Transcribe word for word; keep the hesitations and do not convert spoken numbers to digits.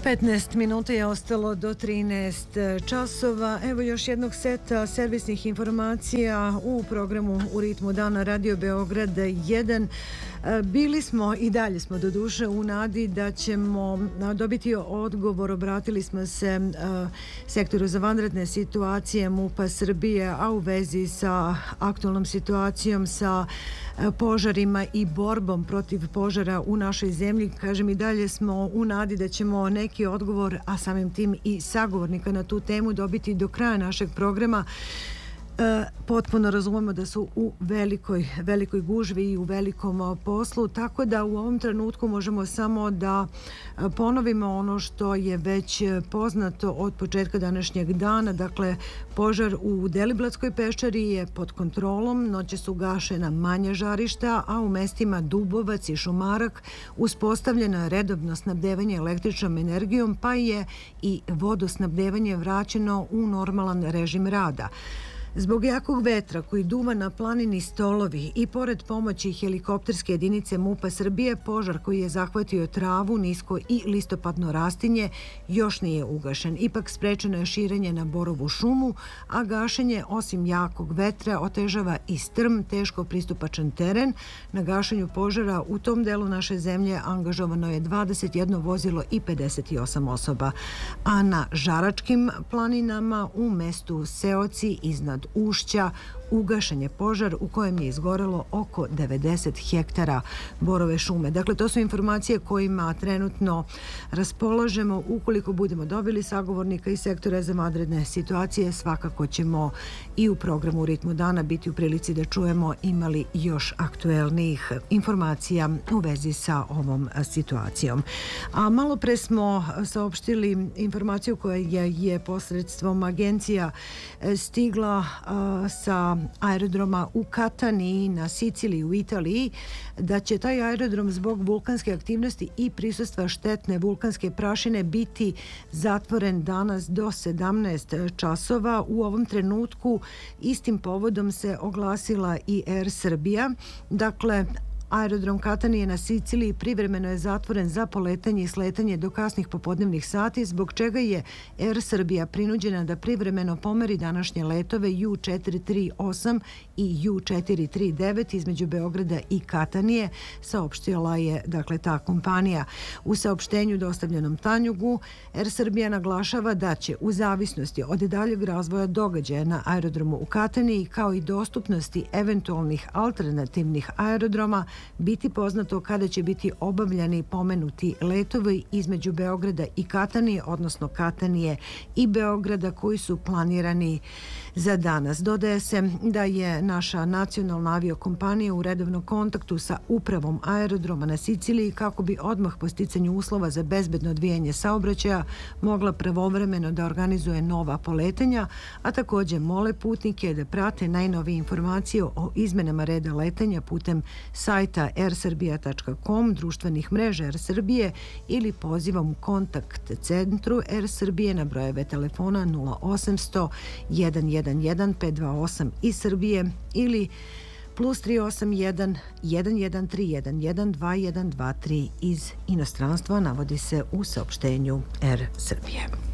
petnaest minuta je ostalo do trinaest časova. Evo još jednog seta servisnih informacija u programu U ritmu dana Radio Beograd jedan. Bili smo i dalje smo do duše u nadi da ćemo dobiti odgovor. Obratili smo se sektoru za vanredne situacije MUP-a Srbije, a u vezi sa aktualnom situacijom, sa požarima i borbom protiv požara u našoj zemlji. Kažem, i dalje smo u nadi da ćemo neki odgovor, a samim tim i sagovornika na tu temu dobiti do kraja našeg programa. E, potpuno razumemo da su u velikoj, velikoj gužvi i u velikom poslu, tako da u ovom trenutku možemo samo da ponovimo ono što je već poznato od početka današnjeg dana. Dakle, požar u Deliblatskoj peščari je pod kontrolom, noće su gašena manja žarišta, a u mestima Dubovac i Šumarak uspostavljeno je redovno snabdevanje električnom energijom, pa je i vodosnabdevanje vraćeno u normalan režim rada. Zbog jakog vetra koji duva na planini Stolovi i pored pomoći helikopterske jedinice MUP-a Srbije, požar koji je zahvatio travu, nisko i listopadno rastinje još nije ugašen. Ipak sprečeno je širenje na Borovu šumu, a gašenje osim jakog vetra otežava i strm, teško pristupačan teren. Na gašenju požara u tom delu naše zemlje angažovano je dvadeset jedno vozilo i pedeset osam osoba. A na Žaračkim planinama u mestu Seoci iznad Ušća ugašen je požar u kojem je izgorelo oko devedeset hektara borove šume. Dakle, to su informacije kojima trenutno raspolažemo. Ukoliko budemo dobili sagovornika iz sektora za vanredne situacije, svakako ćemo i u programu U ritmu dana biti u prilici da čujemo imali još aktuelnijih informacija u vezi sa ovom situacijom. A malo pre smo saopštili informaciju koja je, je posredstvom agencija stigla a, sa aerodroma u Kataniji na Siciliji u Italiji, da će taj aerodrom zbog vulkanske aktivnosti i prisustva štetne vulkanske prašine biti zatvoren danas do sedamnaest časova. U ovom trenutku istim povodom se oglasila i Air Srbija. Dakle, aerodrom Katanije na Siciliji privremeno je zatvoren za poletanje i sletanje do kasnih popodnevnih sati, zbog čega je Air Srbija prinuđena da privremeno pomeri današnje letove ju četiri tri osam i ju četiri tri devet između Beograda i Katanije, saopštila je dakle ta kompanija. U saopštenju dostavljenom Tanjugu, Air Srbija naglašava da će u zavisnosti od daljeg razvoja događaja na aerodromu u Kataniji, kao i dostupnosti eventualnih alternativnih aerodroma, biti poznato kada će biti obavljani pomenuti letovi između Beograda i Katanije, odnosno Katanije i Beograda, koji su planirani za danas. Dodaje se da je naša nacionalna aviokompanija u redovnom kontaktu sa upravom aerodroma na Siciliji kako bi odmah po sticanju uslova za bezbedno odvijanje saobraćaja mogla pravovremeno da organizuje nova poletanja, a također mole putnike da prate najnovije informacije o izmenama reda letenja putem sajta air serbia tačka com, društvenih mreža Air Srbije ili pozivom u kontakt centru Air Srbije na brojeve telefona nula osamsto jedan jedan jedan pet dva osam iz Srbije ili plus tri osam jedan jedan jedan tri jedan jedan dva jedan dva tri iz inostranstva, navodi se u saopštenju Air Srbije.